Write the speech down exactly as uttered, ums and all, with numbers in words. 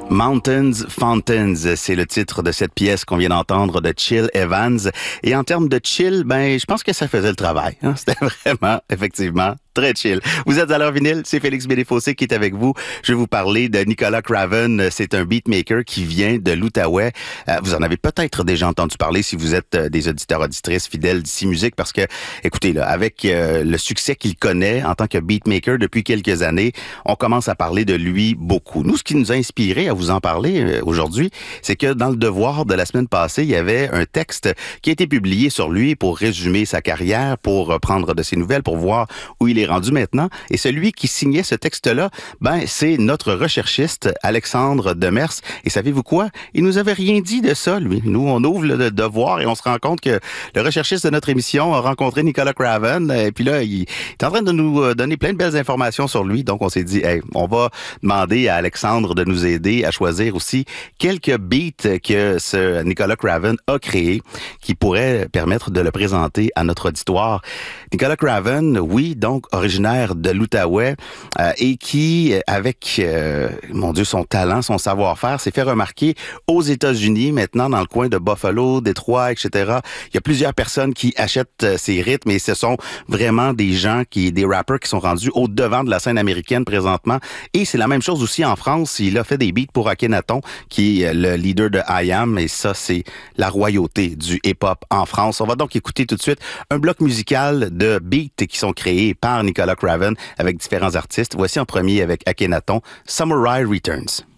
Mountains, Fountains, c'est le titre de cette pièce qu'on vient d'entendre de Chill Evans. Et en termes de chill, ben, je pense que ça faisait le travail. Hein? C'était vraiment, effectivement, très chill. Vous êtes à l'heure vinyle, c'est Félix Bédéfossé qui est avec vous. Je vais vous parler de Nicolas Craven. C'est un beatmaker qui vient de l'Outaouais. Euh, vous en avez peut-être déjà entendu parler si vous êtes euh, des auditeurs auditrices fidèles d'ici Musique, parce que, écoutez, là, avec euh, le succès qu'il connaît en tant que beatmaker depuis quelques années, on commence à parler de lui beaucoup. Nous, ce qui nous a inspiré à vous en parler euh, aujourd'hui, c'est que dans le Devoir de la semaine passée, il y avait un texte qui a été publié sur lui pour résumer sa carrière, pour prendre de ses nouvelles, pour voir où il est rendu maintenant. Et celui qui signait ce texte-là, ben, c'est notre recherchiste Alexandre Demers. Et savez-vous quoi? Il nous avait rien dit de ça, lui. Nous, on ouvre le Devoir et on se rend compte que le recherchiste de notre émission a rencontré Nicolas Craven. Et puis là, il est en train de nous donner plein de belles informations sur lui. Donc, on s'est dit, hey, on va demander à Alexandre de nous aider à choisir aussi quelques beats que ce Nicolas Craven a créés qui pourraient permettre de le présenter à notre auditoire. Nicolas Craven, oui, donc originaire de l'Outaouais euh, et qui, avec, euh, mon Dieu, son talent, son savoir-faire, s'est fait remarquer aux États-Unis, maintenant dans le coin de Buffalo, Détroit, et cetera. Il y a plusieurs personnes qui achètent ses rythmes et ce sont vraiment des gens, qui, des rappers qui sont rendus au devant de la scène américaine présentement. Et c'est la même chose aussi en France. Il a fait des beats pour Akhenaton, qui est le leader de I Am, et ça, c'est la royauté du hip-hop en France. On va donc écouter tout de suite un bloc musical de beats qui sont créés par Nicolas Craven avec différents artistes. Voici en premier avec Akhenaton, Samurai Returns.